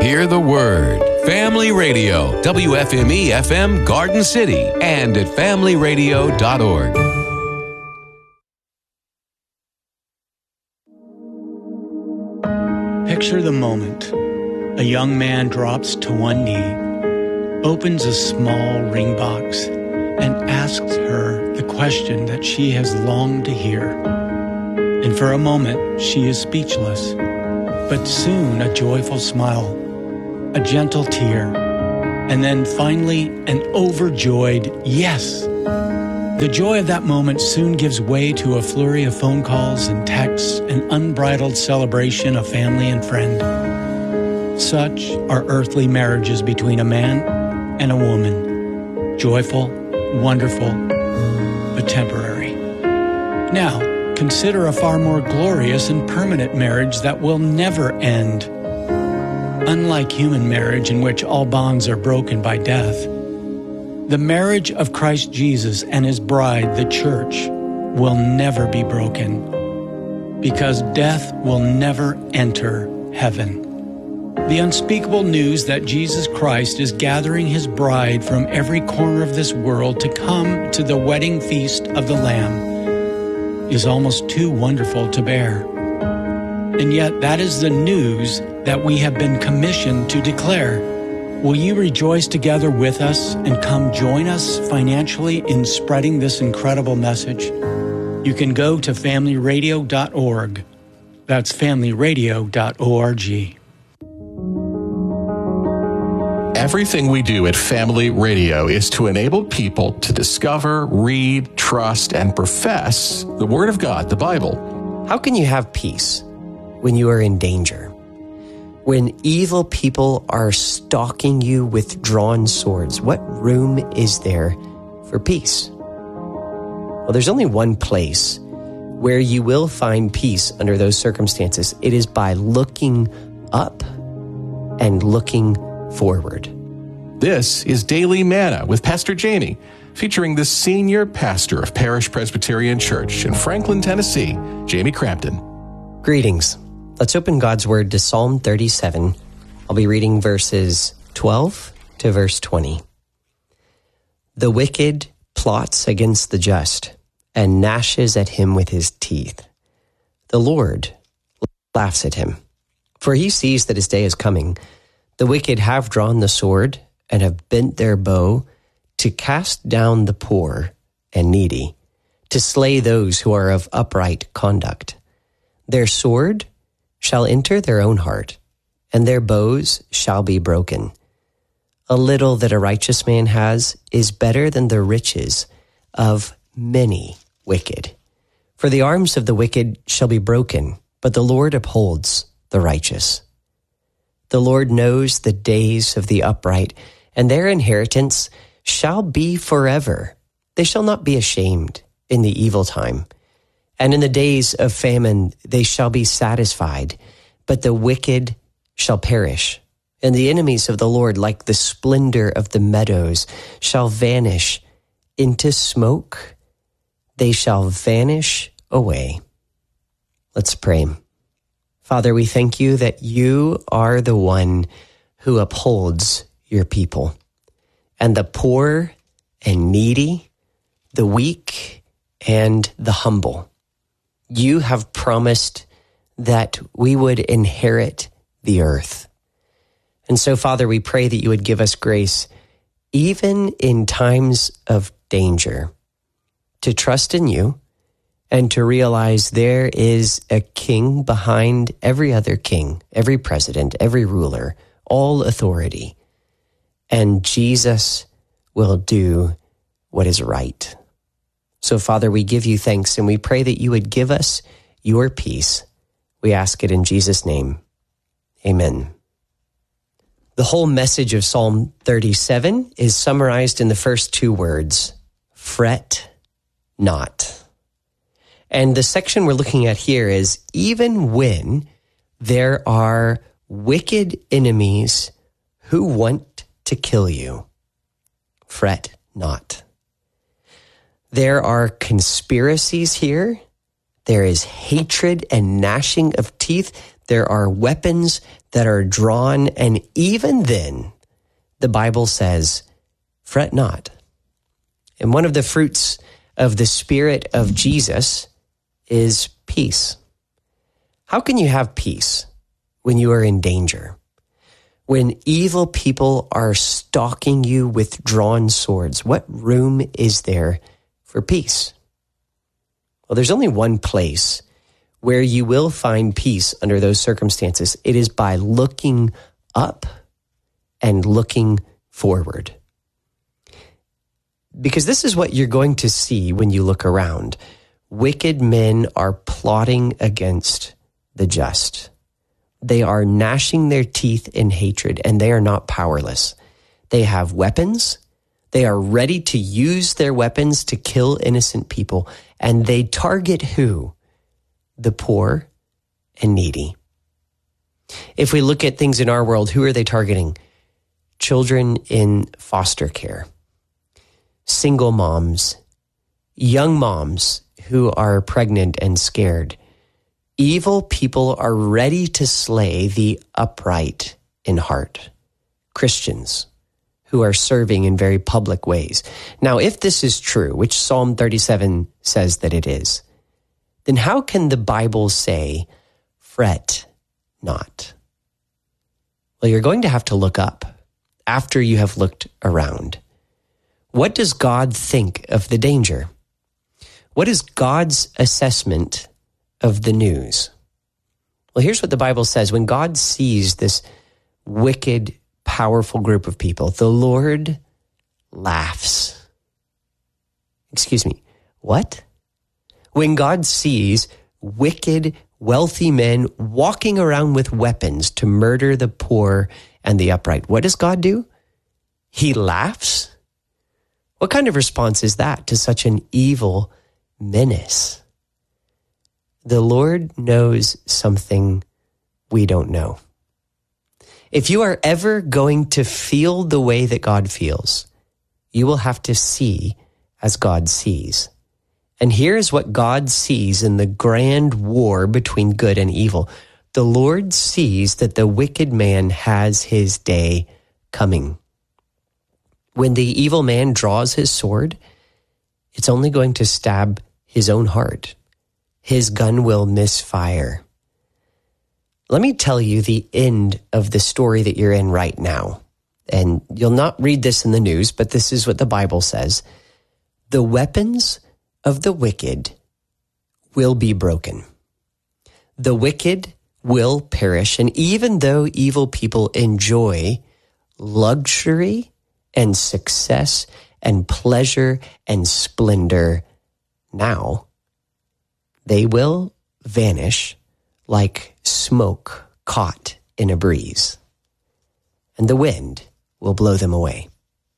Hear the word. Family Radio, WFME FM Garden City, and at familyradio.org. Picture the moment. A young man drops to one knee, opens a small ring box, and asks her the question that she has longed to hear. And for a moment, she is speechless. But soon a joyful smile, a gentle tear, and then finally an overjoyed yes. The joy of that moment soon gives way to a flurry of phone calls and texts, an unbridled celebration of family and friend. Such are earthly marriages between a man and a woman. Joyful, wonderful, but temporary. Now, consider a far more glorious and permanent marriage that will never end. Unlike human marriage, in which all bonds are broken by death, the marriage of Christ Jesus and His bride, the church, will never be broken, because death will never enter heaven. The unspeakable news that Jesus Christ is gathering His bride from every corner of this world to come to the wedding feast of the Lamb is almost too wonderful to bear. And yet that is the news that we have been commissioned to declare. Will you rejoice together with us and come join us financially in spreading this incredible message? You can go to familyradio.org. That's familyradio.org. Everything we do at Family Radio is to enable people to discover, read, trust, and profess the Word of God, the Bible. How can you have peace when you are in danger? When evil people are stalking you with drawn swords, what room is there for peace? Well, there's only one place where you will find peace under those circumstances. It is by looking up and looking forward. This is Daily Manna with Pastor Jamie, featuring the senior pastor of Parish Presbyterian Church in Franklin, Tennessee, Jamie Crampton. Greetings. Let's open God's Word to Psalm 37. I'll be reading verses 12 to verse 20. The wicked plots against the just and gnashes at him with his teeth. The Lord laughs at him, for he sees that his day is coming. The wicked have drawn the sword and have bent their bow to cast down the poor and needy, to slay those who are of upright conduct. Their sword shall enter their own heart, and their bows shall be broken. A little that a righteous man has is better than the riches of many wicked. For the arms of the wicked shall be broken, but the Lord upholds the righteous. The Lord knows the days of the upright, and their inheritance shall be forever. They shall not be ashamed in the evil time. And in the days of famine they shall be satisfied, but the wicked shall perish. And the enemies of the Lord, like the splendor of the meadows, shall vanish into smoke. They shall vanish away. Let's pray. Father, we thank you that you are the one who upholds your people, and the poor and needy, the weak and the humble. You have promised that we would inherit the earth. And so, Father, we pray that you would give us grace, even in times of danger, to trust in you and to realize there is a king behind every other king, every president, every ruler, all authority. And Jesus will do what is right. So, Father, we give you thanks and we pray that you would give us your peace. We ask it in Jesus' name. Amen. The whole message of Psalm 37 is summarized in the first two words, fret not. And the section we're looking at here is, even when there are wicked enemies who want to kill you, fret not. There are conspiracies here. There is hatred and gnashing of teeth. There are weapons that are drawn, and even then, the Bible says, fret not. And one of the fruits of the Spirit of Jesus is peace. How can you have peace when you are in danger? When evil people are stalking you with drawn swords, what room is there for peace? Well, there's only one place where you will find peace under those circumstances. It is by looking up and looking forward. Because this is what you're going to see when you look around. Wicked men are plotting against the just. They are gnashing their teeth in hatred, and they are not powerless. They have weapons. They are ready to use their weapons to kill innocent people, and they target who? The poor and needy. If we look at things in our world, who are they targeting? Children in foster care, single moms, young moms who are pregnant and scared. Evil people are ready to slay the upright in heart, Christians who are serving in very public ways. Now, if this is true, which Psalm 37 says that it is, then how can the Bible say, fret not? Well, you're going to have to look up after you have looked around. What does God think of the danger? What is God's assessment of the news? Well, here's what the Bible says. When God sees this wicked, powerful group of people, the Lord laughs. Excuse me, what? When God sees wicked, wealthy men walking around with weapons to murder the poor and the upright, what does God do? He laughs? What kind of response is that to such an evil menace? The Lord knows something we don't know. If you are ever going to feel the way that God feels, you will have to see as God sees. And here's what God sees in the grand war between good and evil. The Lord sees that the wicked man has his day coming. When the evil man draws his sword, it's only going to stab his own heart. His gun will misfire. Let me tell you the end of the story that you're in right now. And you'll not read this in the news, but this is what the Bible says. The weapons of the wicked will be broken. The wicked will perish. And even though evil people enjoy luxury and success and pleasure and splendor now, they will vanish like smoke caught in a breeze, and the wind will blow them away.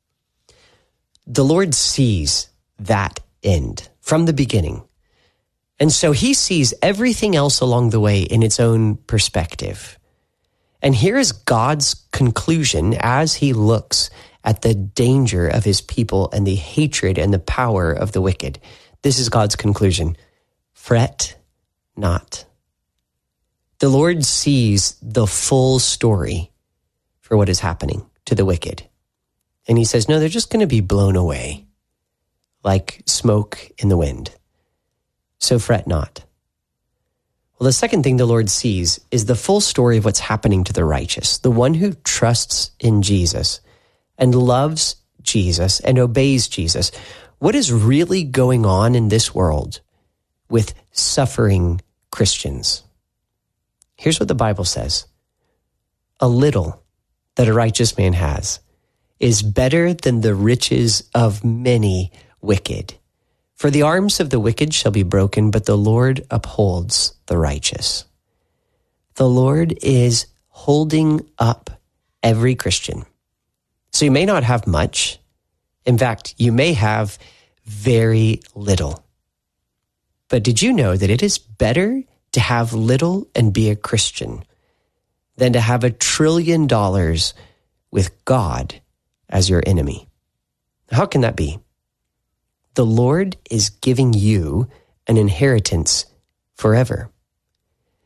The Lord sees that end from the beginning, and so he sees everything else along the way in its own perspective. And here is God's conclusion as he looks at the danger of his people and the hatred and the power of the wicked. This is God's conclusion. Fret not. The Lord sees the full story for what is happening to the wicked. And he says, no, they're just going to be blown away like smoke in the wind. So fret not. Well, the second thing the Lord sees is the full story of what's happening to the righteous, the one who trusts in Jesus and loves Jesus and obeys Jesus. What is really going on in this world with suffering Christians? Here's what the Bible says. A little that a righteous man has is better than the riches of many wicked. For the arms of the wicked shall be broken, but the Lord upholds the righteous. The Lord is holding up every Christian. So you may not have much. In fact, you may have very little. But did you know that it is better to have little and be a Christian than to have $1 trillion with God as your enemy? How can that be? The Lord is giving you an inheritance forever.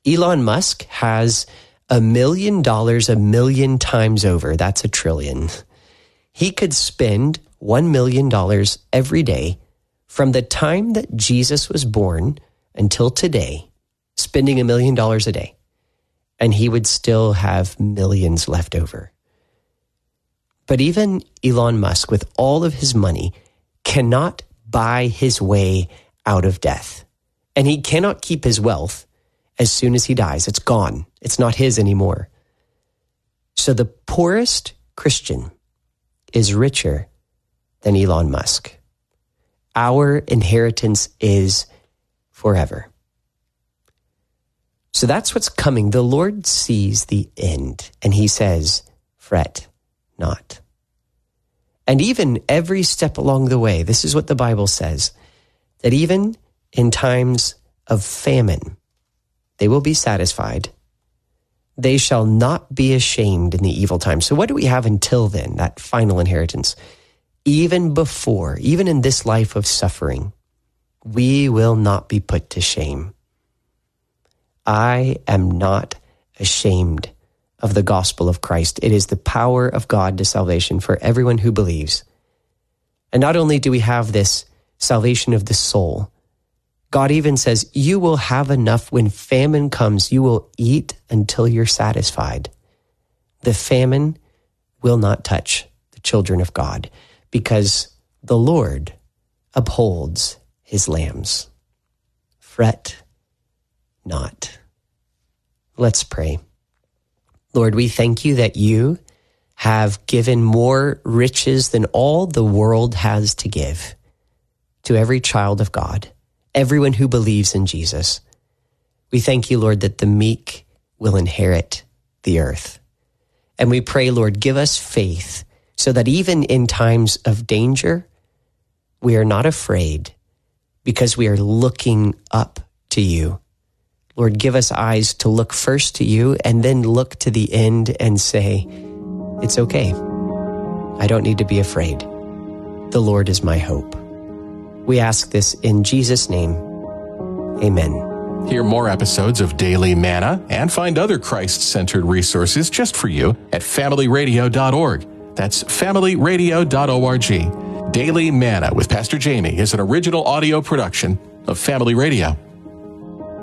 Elon Musk has $1 million 1 million times over. That's $1 trillion. He could spend $1 million every day from the time that Jesus was born until today, spending $1 million a day, and he would still have millions left over. But even Elon Musk, with all of his money, cannot buy his way out of death. And he cannot keep his wealth as soon as he dies. It's gone. It's not his anymore. So the poorest Christian is richer than Elon Musk. Our inheritance is forever. So that's what's coming. The Lord sees the end, and he says, fret not. And even every step along the way, this is what the Bible says, that even in times of famine, they will be satisfied. They shall not be ashamed in the evil time. So what do we have until then, that final inheritance? Even before, even in this life of suffering, we will not be put to shame. I am not ashamed of the gospel of Christ. It is the power of God to salvation for everyone who believes. And not only do we have this salvation of the soul, God even says, you will have enough when famine comes. You will eat until you're satisfied. The famine will not touch the children of God because the Lord upholds his lambs. Fret not. Let's pray. Lord, we thank you that you have given more riches than all the world has to give to every child of God, everyone who believes in Jesus. We thank you, Lord, that the meek will inherit the earth. And we pray, Lord, give us faith so that even in times of danger, we are not afraid because we are looking up to you. Lord, give us eyes to look first to you and then look to the end and say, it's okay. I don't need to be afraid. The Lord is my hope. We ask this in Jesus' name. Amen. Hear more episodes of Daily Manna and find other Christ-centered resources just for you at familyradio.org. That's familyradio.org. Daily Manna with Pastor Jamie is an original audio production of Family Radio.